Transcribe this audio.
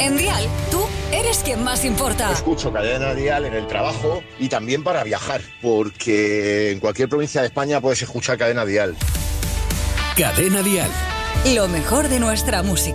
En Dial, tú eres quien más importa. Escucho Cadena Dial en el trabajo y también para viajar, porque en cualquier provincia de España puedes escuchar Cadena Dial. Cadena Dial. Lo mejor de nuestra música.